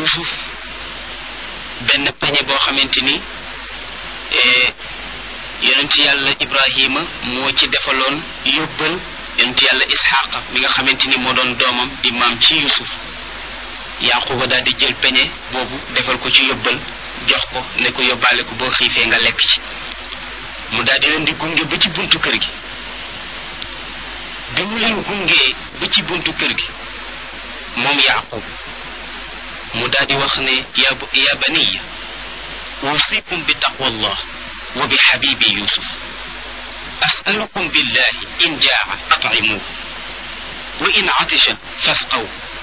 Yuusuf benn peñe boo xamante ni yonent yàlla Ibrahima moo ci defaloon yóbbal yonent yàlla Isxaaqa mi nga xamante ni moo doon doomam di maam ci Yuusuf. Yaquba daal di jël peñe boobu defal ko ci yóbbal jox ko ne ko yóbbaale ko boo xiifee nga lekk ci. mu daal di leen di gunge ba ci buntu kër gi. bi mu leen gungee ba ci buntu kër gi moom Yaqub mu daal di wax ne ya baniya usikum bi taqwallah wa bi habibi Yusuf as'alukum billahi in jaa'a at'imuhu wa in atisha fasqaw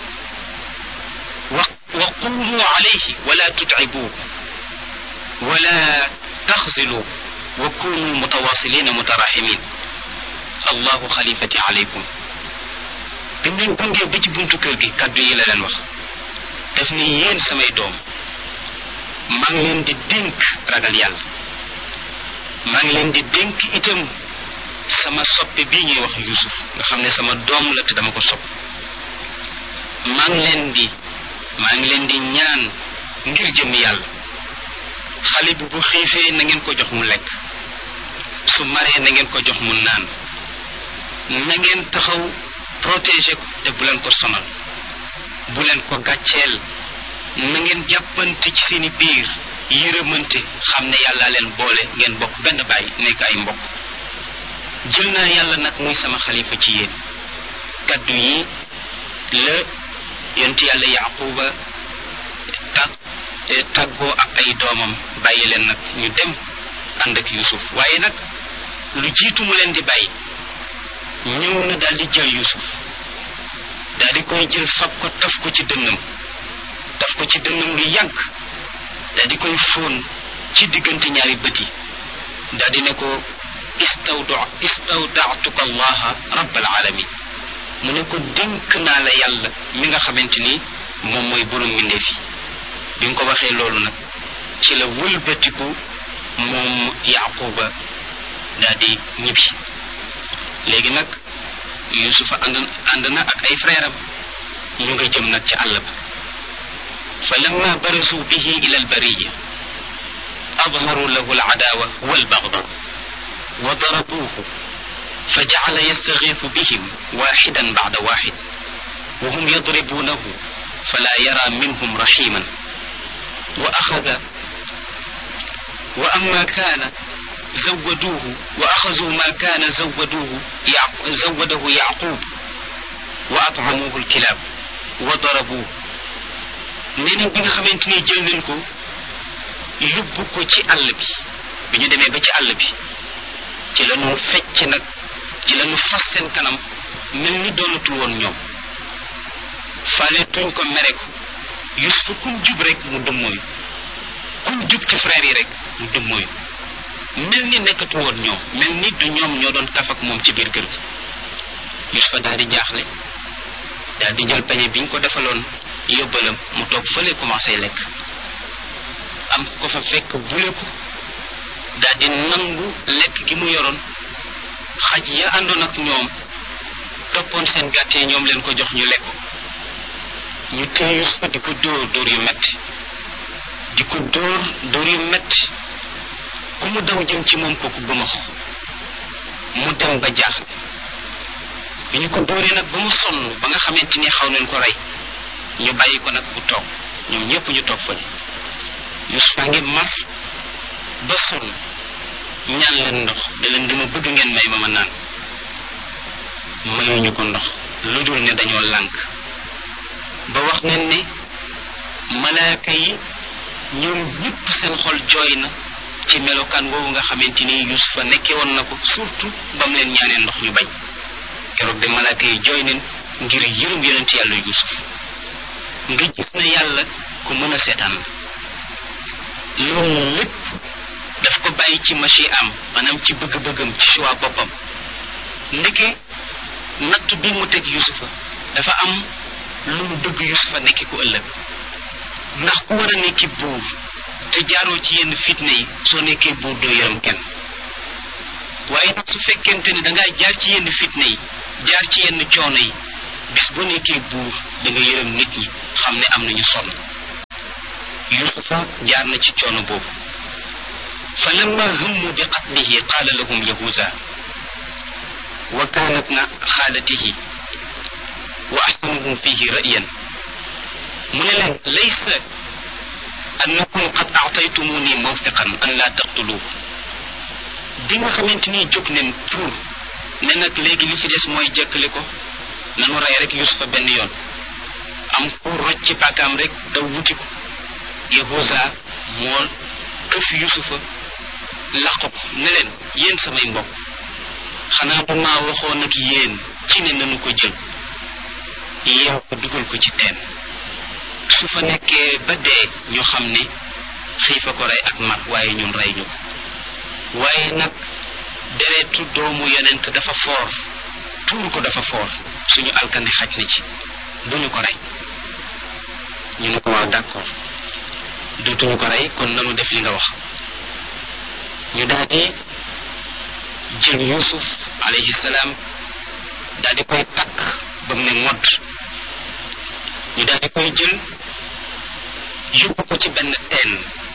wa qulu alayhi wala tut'ibuhu wala taxzilu wa kunu mutawasilina mutarahimin allahu xalifati alaykum. bi mu leen gungee ba ci buntu kër gi kàddu yi la leen wax daf ni yéen samay doom maa ngi leen di dénk ragal yàlla maa ngi leen di dénk itam sama soppe bii ñuy wax Yuusuf nga xam ne sama doom la te dama ko sopp maa ngi leen di ñaan ngir jëm yàlla xale bi bu xiifee na ngeen ko jox mu lekk su maree na ngeen ko jox mu naan na ngeen taxaw protéger ko te bu leen ko sonal bu leen ko gàcceel na ngeen jàppante ci seeni biir yërëmante xam ne yàlla leen boole ngeen bokk benn baay nekk ay mbokk jël naa yàlla nag muy sama xalifa ci yéen. kaddu yi la yonent yàlla Yaquba tàggoo ak ay doomam bàyyi leen nag ñu dem ànd ak Yuusuf waaye nag lu jiitu mu leen di bàyyi ñëw na daal di jël Yuusuf daal di koy jël fab ko taf ko ci dënnam lu yàgg daal di koy fóon ci diggante ñaari bët yi daal di ne ko istawda'tuka allaha rabbal alamin mu ne ko dénk naa la yàlla mi nga xamante ni moom mooy borom mbindeef yi. bi mu ko waxee loolu nag ci la wëlbatiku moom Yaquba daal di ñibbi. léegi nag Yuusufa ànd na ak ay frère am ñu nga jëm nag ci àll ba. fa lamma barazu bihi ila albariya adharu lahu aladawa walbagda wa darabuhu fa jacala yastagiisu bihim waxidan bacda waxid wa hum yadribuunahu fala yara minhum raximan wa axada wa amma kaana zawaduuhu wa axazuu ma kaana zawadahu Yaqub wa atcamuuhu alkilaab wa darabuuhu. nee na bi nga xamante ni jël nañ ko yóbbu ko ci àll bi ñu demee ba ci àll bi ci la ñu fecc nag ci la ñu fas seen kanam mel ni doonatul woon ñoom faale tuñ ko mere ko Yuusufa kum jub rek mu dëmmooyu kum jub ci frère yi rek mu dëmmooyu mel ni nekkatu woon ñoom mel ni du ñoom ñoo doon kaf ak moom ci biir kër gi. Yuusufa daal di jaaxle daal di jël peñe bi ñu ko defaloon yóbbalam mu toog fële commencé lekk am ko fa fekk bule ko daal di nangu lekk gi mu yoroon xaj ya àndoon ak ñoom toppoon seen gàttee ñoom leen ko jox ñu lekk ñu téye Yuusufa di ko dóor yu metti di ko dóor yu metti ku mu daw jëm ci moom kooku bëmax mu dem ba jaaxle bi ñu ko dóoree nag ba mu sonn ba nga xamante ni xaw nañ ko rey ñu bàyyi ko nag bu toog ñoom ñëpp ñu toog fële Yuusufa ngi mar ba sonn ñaan leen ndox da leen dama bëgg ngeen may ma naan mayuñu ko ndox lu dul ne dañoo lànk ba wax nañ ne malaaka yi ñoom ñëpp seen xol jooy na ci melokaan woowu nga xamante ni Yuusufa nekkee woon na ko surtout ba mu leen ñaanee ndox ñu bañ keroog de malaaka yi jooy nañ ngir yërëm yonent yàlla Yuusuf nga gis na yàlla ku mën a seetaan la loolu lépp daf ko bàyyi ci machi am maanaam ci bëgg-bëggam ci choix boppam ndeke natt bi mu teg Yuusufa dafa am lu mu bëgg Yuusufa nekki ku ëllëg ndax ku war a nekki buur te jaaroo ci yenn fitna yi soo nekkee buur doo yërëm kenn waaye nag su fekkente ne dangaa jaar ci yenn fitna yi jaar ci yenn coono yi bis boo nekkee buur da nga yërëm nit ñi xam ne am nañu sonn yusufa jaar na ci coono boobu fa lamma hammu bi qatlihi qaala lahum yahuza wa kaana ibna xaalatihi wa axsanuhum fihi ra'yan mu ne leen laysa annakum qad aataytumuni mawfiqan an laa taqtuluhu bi nga xamante ni jóg nañ pour ne nag léegi li fi des mooy jëkkali ko nanu rey rek yusufa benn yoon am ku roj ci paakaam rek daw wuti ko yahuza moo këf yusufa làqu ko ne leen yéen samay mbokk xanaa bu maa waxoon ak yéen ci ne nanu ko jël yeew ko dugal ko ci teen su fa nekkee ba dee ñu xam ne xiifa ko rey ak mar waaye ñun rey ñu ko waaye nag deretu doomu yonent dafa foor tuur ko dafa foor suñu alkande xaj na ci bu ñu ko rey ñu ne ko waaw d'accord dootuñu ko rey kon nanu def li nga wax ñu daal di jël yusuf alayhi salaam daal di koy takk ba mu ne ngodd ñu daal di koy jël yóbbu ko ci benn teen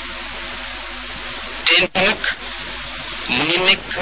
bi nag mu ngi nekk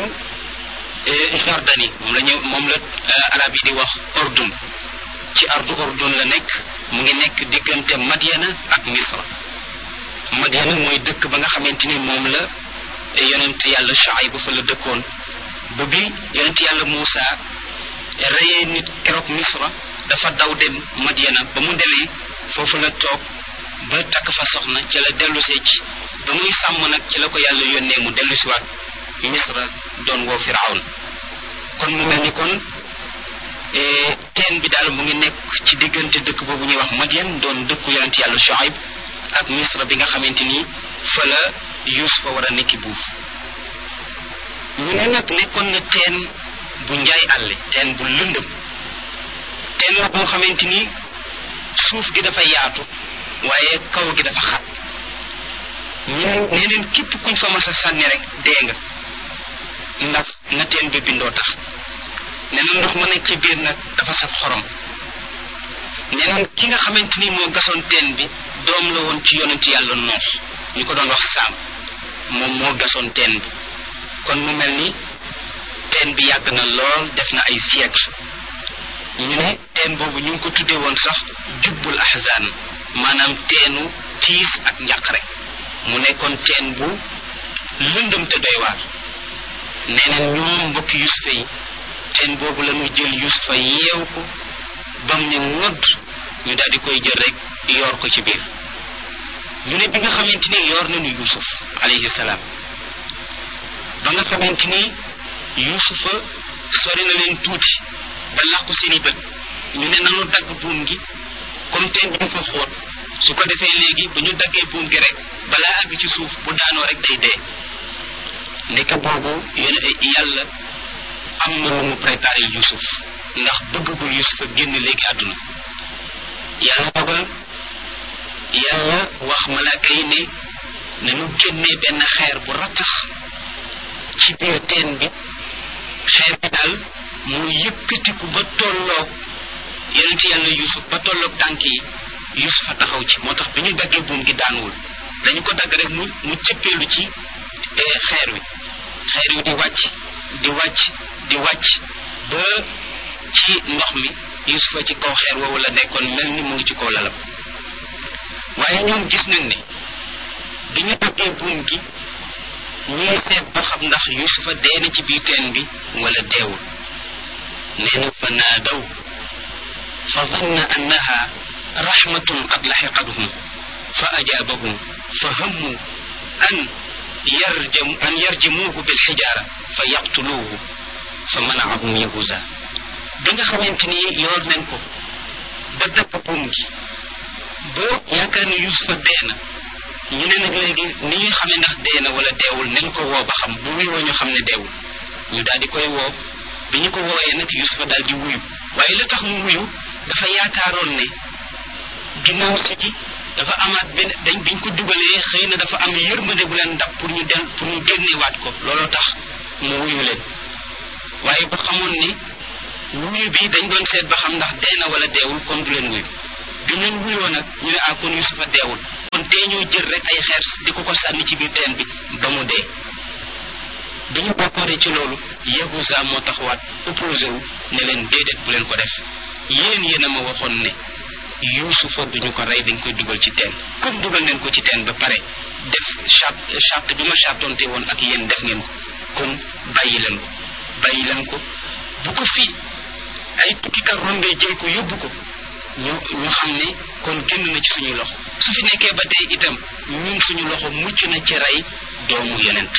Jordanie moom la arab yi di wax Ordun ci ardu Ordun la nekk mu ngi nekk diggante Madiana ak Misra Madiana mooy dëkk ba nga xamante ni moom la yonent yàlla Shuayb fa la dëkkoon ba bi yonent yàlla Muusa reyee nit keroog Misra dafa daw dem Madiana ba mu demee foofu la toog ba takk fa soxna ci la dellusee ci ba muy sàmm nag ci la ko yàlla yónnee mu dellusiwaat Misra doon woo Firawn kon mu mel ni kon teen bi daal mu ngi nekk ci diggante dëkk boobu ñuy wax Madian doon dëkku yonent yàlla Shuayb ak Misra bi nga xamante ni fa la Yuusufa war a nekki buuf ñu ne nag nekkoon na teen bu njaay àlle teen bu lëndëm teen la boo xamante ni suuf gi dafa yaatu waaye kaw gi dafa xat nee neen képp kuñ fa mas a sànni rek dee nga ndax na teen bi bindoo tax nee na ndox ma nekk ci biir nag dafa saf xorom nee na ki nga xamante ni moo gasoon teen bi doom la woon ci yonent yàlla Noox ñu ko doon wax Saam moom moo gasoon teen bi kon mu mel ni teen bi yàgg na lool def na ay siècle ñu ne teen boobu ñu ngi ko tuddee woon sax jubbul ahzan maanaam teenu tiis ak njàqare mu nekkoon teen bu lëndëm te doy waar nee na ñoom mbokki Yusufa yi teen boobu la ñu jël Yusufa yeew ko bam ne ngodd ñu daal di koy jël rek yoor ko ci biir ñu ne bi nga xamante ni yoor nañu Yusuf alayhi salaam ba nga xamante ni Yusufa sori na leen tuuti ba làqu seeni bët ñu ne nanu dagg buum gi comme teen bi dafa xóot su ko defee léegi bu ñu daggee buum gi rek balaa àgg ci suuf bu daanoo rek day dee ndeke boobu yàlla am na lu mu préparé Yusuf ndax bëggagul Yusuf a génn léegi àdduna yàlla dogal yàlla wax malaaka yi ne nañu génnee benn xeer bu rattax ci biir teen bi xeer bi daal mu yëkkatiku ba tolloog yonent yàlla Yusuf ba tolloog tànk yi Yusuf a taxaw ci moo tax bi ñu daggee buum gi daanuwul dañu ko dagg rek mu cëppeelu ci xeer wi di wàcc di wàcc di wàcc ba ci ndox mi Yusufa ci kaw xeer woowu la nekkoon mel ni mu ngi ci kaw lalam waaye ñoom gis nañ ne bi ñu daggee buum gi ñuy seet ba xam ndax Yusufa dee na ci biir teen bi wala deewul nee na fa naadaw fa zanna annaha rahmatun qad laxiqathum fa ajaabahum fa hammu an yarjamuuhu bilxijaara fa yaqtuluuhu fa manaahum yahuza bi nga xamante ni yoor nañ ko ba dagg buum gi ba yaakaar ne Yusufa dee na ñu ne nag léegi ni ñuy xamee ndax dee na wala deewul nañ ko woo ba xam bu wuyoo ñu xam ne deewul ñu daal di koy woo bi ñu ko wooyee nag Yusufa daal di wuyu waaye la tax mu wuyu dafa yaakaaroon ne ginnaaw si gi dafa amaat benn biñ ko dugalee xëy na dafa am yërmande bu leen dab pour ñu génneewaat ko looloo tax mu wuyu leen waaye ba xamoon ni wuyu bi dañ doon seet ba xam ndax dee na wala deewul kon du leen wuyu bi leen wuyoo nag ñu ne kon Yusufa deewul kon tee ñoo jël rek ay xeer di ko sànni ci biir teen bi ba mu dee. bi ñu bokkooree ci loolu Yahuza moo taxawaat opposé wu ne leen déedéet bu leen ko def yéen a ma waxoon ne Yuusufa duñu ko rey dañ koy dugal ci teen comme dugal leen ko ci teen ba pare def charte bi ma chartonte woon ak yéen def ngeen ko kon bàyyi leen ko bu ko fii ay tukkikat rombee jël ko yóbbu ko ñu xam ne kon génn na ci suñuy loxo su fi nekkee ba tey itam ñun suñu loxo mucc na ci rey doomu yonent.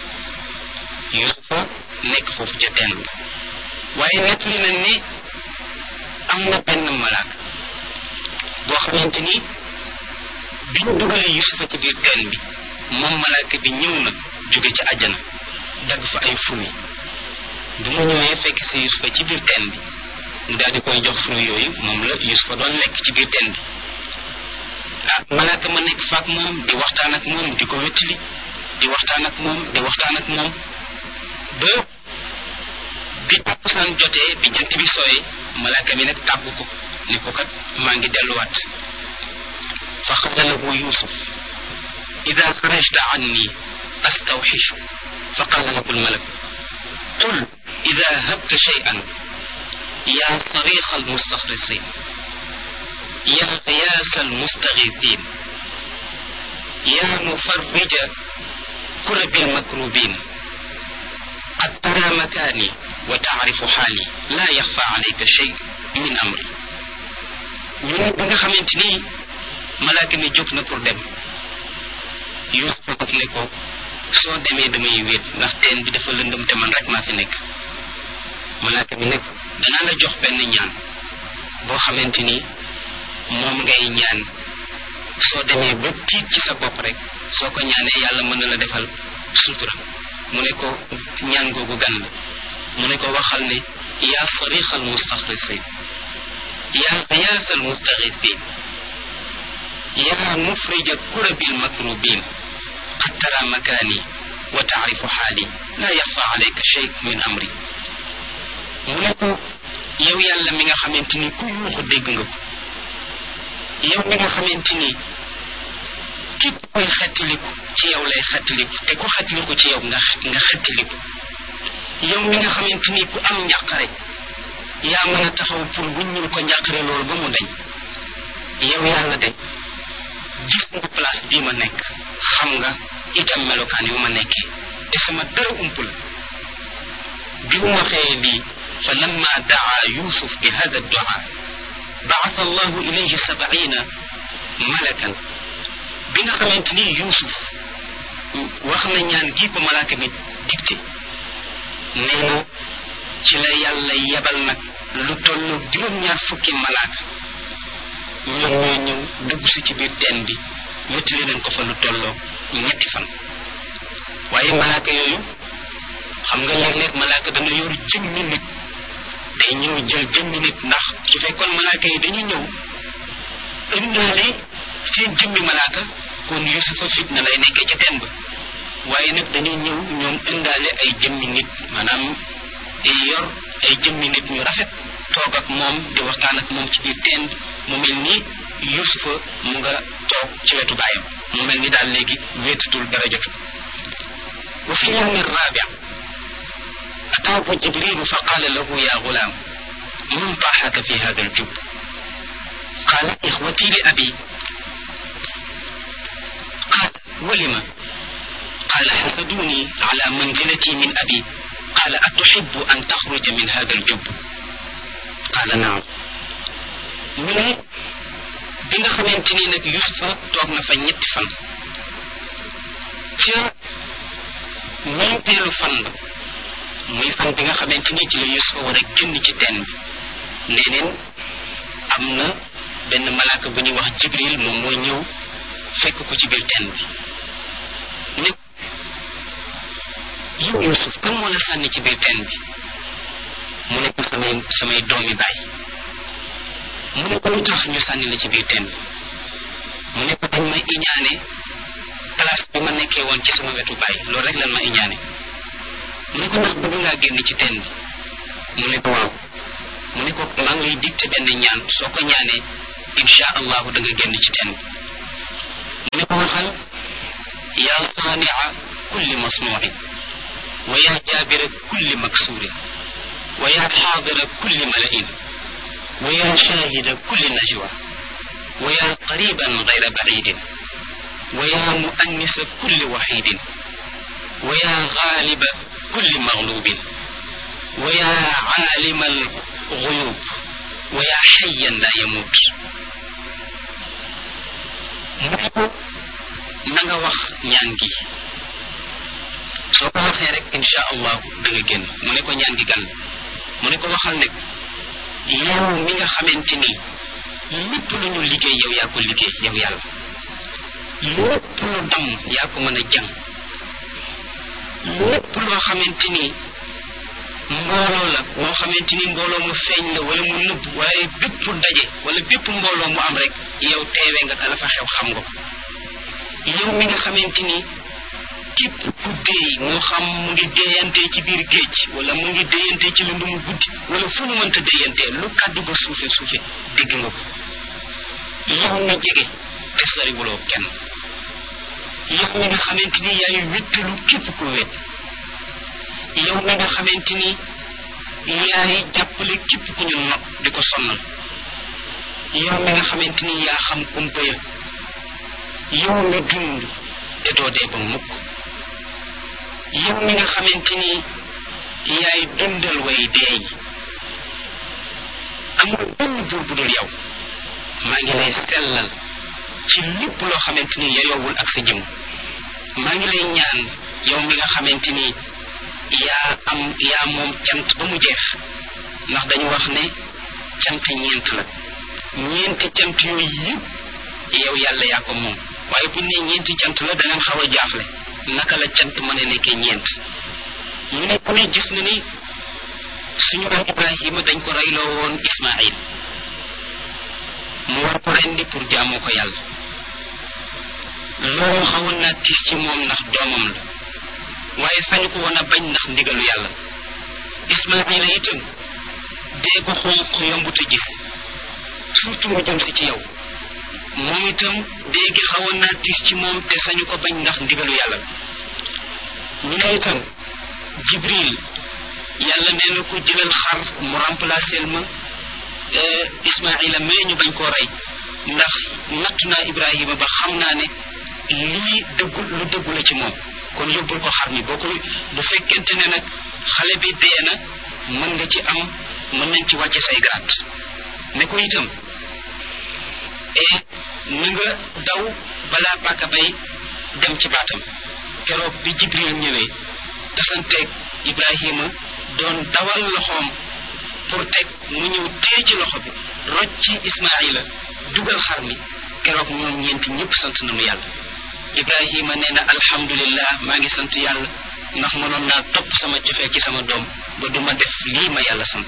Yuusufa nekk foofu ca teen bi waaye nekk li na ne am na benn malaaka boo xamante ni bi ñu dugalee Yuusufa ci biir teen bi moom malaaka bi ñëw na jóge ci àjjana dagg fa ay fruits bi mu ñëwee fekk si Yuusufa ci biir teen bi mu daal di koy jox fruits yooyu moom la Yuusufa doon lekk ci biir teen bi malaaka ma nekk faak moom di waxtaan ak moom di ko wéttali di waxtaan ak moom ba bi takkusaan jotee bi jant bi sooyee malaaka mi nag tàggu ko ne ko kat maa ngi delluwaat fa qaala lahu Yuusuf ida xarajta anni astawxishu fa qaala lahu almalak qul ida habta shay'an ya sariqa almustaxrisin ya qiyaasa almustagiithin ya mufarrija kurabi almakrubin qad tara makaani wa taarifu xaali laa yaxfa alayka shay min amri ñu ne bi nga xamante ni malaaka mi jóg na pour dem Yuusufa daf ne ko soo demee damay wéet ndax teen bi dafa lëndëm te man rek maa fi nekk malaaka mi ne ko danaa la jox benn ñaan boo xamante ni moom ngay ñaan soo demee ba tiit ci sa bopp rek soo ko ñaanee yàlla mën na la defal sutura mu ne ko ñaan googu gan la mu ne ko waxal ne yaa sariqa almustaxrisin yaa qiyaasa almustagiithin yaa mufrija kurabi almakrubin qad tara makaani wa taarifu xaali laa yaxfa alayka shay min amri mu ne ko yow yàlla mi nga xamante ni ku yuuxu dégg nga ko yow mi nga xamante ni képp koy xettiliku ci yow lay xettiliku te ku xettiliku ci yow nga xettiliku yow mi nga xamante ni ku am njàqare yaa mën a taxaw pour wuññul ko njàqare loolu ba mu dañ yow yàlla de gis nga place bii ma nekk xam nga itam melokaan yu ma nekkee te sama dara ump la bi mu waxee lii fa lamma daa Yuusuf bi hada du'a ba'atha Allahu ilayhi 70 malakan bi nga xamante ni Yuusuf wax na ñaan gii ko malaaka mi dicté nee na ci la yàlla yebal nag lu tollu juróom-ñaar fukki malaaka ñoom ñoo ñëw dugg si ci biir teen bi wéttali leen ko fa lu tolloo ñetti fan waaye malaaka yooyu xam nga léeg-léeg malaaka dana yor jëmmi nit day ñëw jël jëmmi nit ndax su fekkoon malaaka yi dañu ñëw indaale seen jëmmi malaaka kon Yuusufa fitna lay nekkee ca teen ba waaye nag dañuy ñëw ñoom indaale ay jëmmi nit maanaam yor ay jëmmi nit ñu rafet toog ak moom di waxtaan ak moom ci biir teen bi mu mel ni Yuusufa mu nga toog ci wetu baayam mu mel ni daal léegi wéetatul dara jotu wa fi yawmi raabi' ataahu Jibriilu fa qaala lahu yaa gulaam man taahaka fi haadha al-jubb qaala ixwatii li abii qaala wa lima qaala xasaduunii alaa manzilatii min abii qaala atuhibbu an taxruja min haadha al-jubb qaala naam ñu ne bi nga xamante ni nag Yuusufa toog na fa ñetti fan ca ñeenteelu fan ba muy fan bi nga xamante ni ci la Yuusufa war a génn ci teen bi nee neen am na benn malaaka bu ñuy wax Jibril moom mooy ñëw fekk ko ci biir teen bi ne yow Yuusuf kan moo la sànni ci biir teen bi mu ne ko samay doomi baay mu ne ko lu tax ñu sànni la ci biir teen bi mu ne ko dañ ma iñaane place bi ma nekkee woon ci sama wetu baay loolu rek lan ma iñaane mu ne ko ndax bëgg ngaa génn ci teen bi mu ne ko waaw mu ne ko maa ngi lay dicté benn ñaan soo ko ñaanee insha allahu da nga génn ci teen bi mu ne ko waxal yaa saanica kulli masnuucin wa yaa jaabira kulli maksuurin wa yaa xaadira kulli mala'in wa yaa shaahida kulli najwa wa yaa qariban gayra baciidin wa yaa muannisa kulli waxiidin wa yaa gaaliba kulli magluubin wa yaa caalima alguyuub wa yaa xayan laa yamuut. mu ne ko na nga wax ñaan gi soo ko waxee rek insha allahu da nga génn. mu ne ko ñaan gi gan mu ne ko waxal ne yow mi nga xamante ni lépp lu ñu liggéey yow yaa ko liggéey yow yàlla, lépp lu dam yaa ko mën a jàng, lépp loo xamante ni mbooloo la moo xamante ni mbooloo mu feeñ la wala mu nëbb, waaye bépp daje wala bépp mbooloo mu am rek yow teewee nga la fa xew xam nga ko. yow mi nga xamante ni képp ku déey moo xam mu ngi déeyantee ci biir géej wala mu ngi déeyantee ci lëndëmu guddi wala fu mu mënta déeyantee lu kàddu ga suufe suufe dégg nga ko. yow mi jege te soriwuloo kenn, yow mi nga xamante ni yaay wéttalu képp ku wét, yow mi nga xamante ni yaay jàppale képp ku ñu not di ko sonnal, yow mi nga xamante ni yaa xam kumpa ya, yow mi dund te doo dee ba mukk, yow mi nga xamante ni yaay dundal way dee yi, amul benn buur bu dul yow. maa ngi lay sellal ci lépp loo xamante ni yayoowul ak sa jëm. maa ngi lay ñaan yow mi nga xamante ni yaa moom cant ba mu jeex, ndax dañu wax ne cant ñeent la. ñeenti cant yooyu yëpp yow yàlla yaa ko moom, waaye bu ne ñeenti cant la danañ xaw a jaaxle naka la cant mën a nekkee ñeent. ñu ne ku ne gis na ni suñu maam Ibrahima dañ ko reyloo woon Ismaïl, mu war ko rendi pour jaamoo ko yàlla. loolu xawoon naa tiis ci moom ndax doomam la, waaye sañu ko woon a bañ ndax ndigalu yàlla. Ismaïla itam dee ko xonq yombut a gis, surtout mu jëm si ci yow. moom itam dee gi xawoon naa tiis ci moom te sañu ko bañ ndax ndigalu yàlla. ñu ne itam Jibril yàlla nee na ko jëlal xar mu remplacer ma Ismaïla mais ñu bañ koo rey, ndax nattu naa Ibrahima ba xam naa ne lii lu dëggu la ci moom, kon yóbbul ko xar mi boo ko bu fekkente ne nag xale bi dee na mën nañ ci wàcce say garaat. ne ko itam na nga daw balaa paaka bay dem ci baatam. keroog bi Jibril ñëwee tasanteeg Ibrahima doon dawal loxoom pour teg mu ñëw téye ci loxo bi rocc ci Ismaïla dugal xar mi, keroog ñoom ñeenti ñëpp sant nañu yàlla. Ibrahima nee na alhamdulillah, maa ngi sant yàlla ndax mënoon naa topp sama cofee ci sama doom ba duma def lii ma yàlla sant.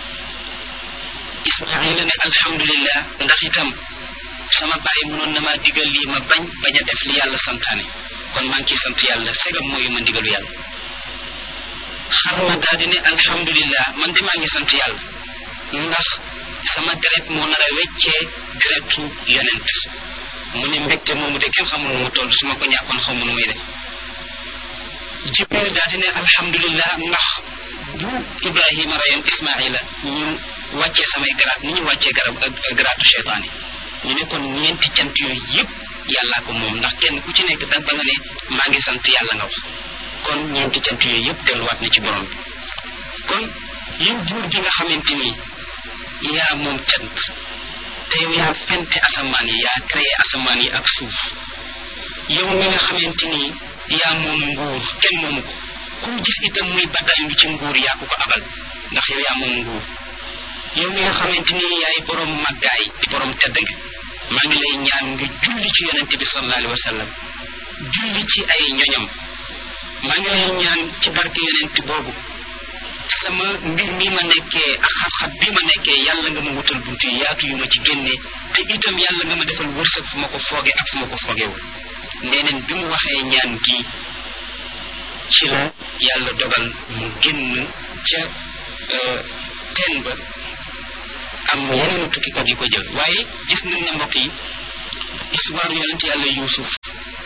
Ismaïla ne alhamdulillah ndax itam sama baay mënoon na maa digal lii ma bañ a def li yàlla santaane, kon maa ngi ciy sant yàlla segam mooyu ma ndigalu yàlla. xar ma daal di ne alhamdulillah man de maa ngi sant yàlla ndax sama deret moo nar a weccee deretu yonent. mu ne mbégte moomu de kenn xamul nu mu toll, su ma ko ñàkkoon xamu nu muy def. Jibril daal di ne alhamdulillah ndax bu Ibrahima rayoon Ismaïla ñu wàccee samay garaat ni ñu wàccee garaatu cheytaan yi. ñu ne kon ñeenti cant yooyu yëpp yàllaa ko moom, ndax kenn ku ci nekk da ba nga ne maa ngi sant yàlla nga wax, kon ñeenti cant yooyu yëpp delluwaat na ci borom bi. kon yow buur bi nga xamante ni yaa moom cant te yow yaa fente asamaan yi, yaa créé asamaan yi ak suuf, yow mi nga xamante ni yaa moom nguur kenn moomu ko, ku gis itam muy baddaandu ci nguur yaa ko abal ndax yow yaa moom nguur. yow mi nga xamante ni yaay borom màggaay di borom tedd nga, maa ngi lay ñaan nga julli ci yonente bi sallallahu alayhi wa sallam, julli ci ay ñoñam. maa ngi lay ñaan ci barke yonente boobu sama mbir mi ma nekkee ak xat-xat bi ma nekkee yàlla nga ma wutal buntu yaatu yu ma ci génnee, te itam yàlla nga ma defal wërsëg fu ma ko foogee ak fu ma ko foogewul. neeneen bi mu waxee ñaan gi ci la yàlla dogal mu génn ca teen ba, am yeneen tukkikat yu ko jël. waaye gis nañ ne mbokk yi histoire yonent yàlla Yuusuf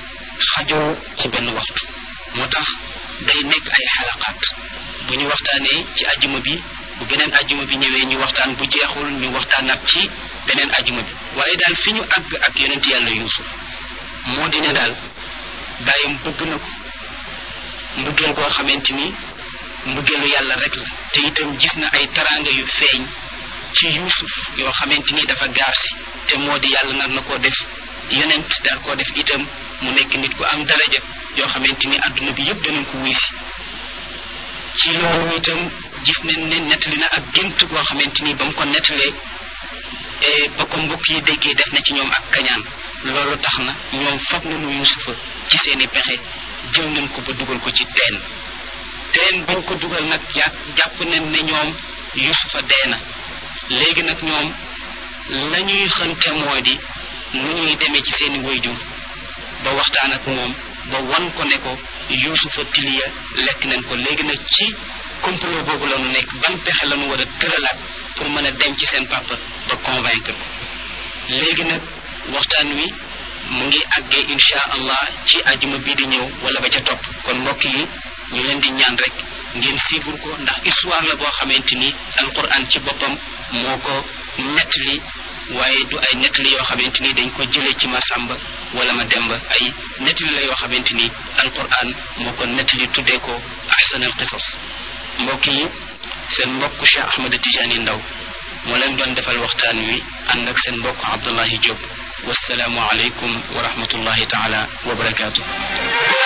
xajoo ci benn waxtu moo tax day nekk ay xalaqaat bu ñu waxtaanee ci ajuma bi bu beneen ajuma bi ñëwee ñu waxtaan bu jeexul ñu waxtaanaat ci beneen ajuma bi waaye daal fi ñu àgg ak yonent yàlla Yuusuf moo di ne daal bàyyam bëgg na ko mbëggeel koo xamante ni mbëggeelu yàlla rek la te itam gis na ay taraanga yu feeñ ci Yuusuf yoo xamante ni dafa gaar si te moo di yàlla nar na koo def yonent daal koo def itam mu nekk nit ku am daraja yoo xamante ni adduna bi yëpp danañ ko wuy si ci loolu itam gis nañ ne nettali na ak gént goo xamante ni ba mu ko nettalee ba ko mbokk yi déggee def na ci ñoom ak kañaan loolu tax na ñoom fab nañu Yuusufa ci seeni pexe jël nañ ko ba dugal ko ci teen bañ ko dugal nag jàpp nañ ne ñoom Yuusufa dee na léegi nag ñoom la ñuy xënte moo di nu ñuy demee ci seeni waajur ba waxtaan ak moom ba wan ko ne ko Yuusufa tiliya lekk nañ ko léegi nag ci complot boobu la ñu nekk ban pexe la ñu war a tëralaat pour mën a dem ci seen papa ba convaincre ko léegi nag waxtaan wi mu ngi àggee insha allah ci ajuma bii di ñëw wala ba ca topp kon mbokk yi ñu leen di ñaan rek ngeen suivre ko ndax histoire la boo xamante ni alquran ci boppam moo ko nettali waaye du ay nettali yoo xamante ni dañ ko jëlee ci Masamba wala ma Demba ay nettali la yoo xamante ni alquran moo ko nettali tuddee ko ahsanal qisas mbokk yi seen mbokk Cheikh Ahmed Tidiane Ndaw moo leen doon defal waxtaan wi ànd ak seen mbokk Abdullahi Diop wassalaamu aleykum wa rahmatullahi taala wa barakaatu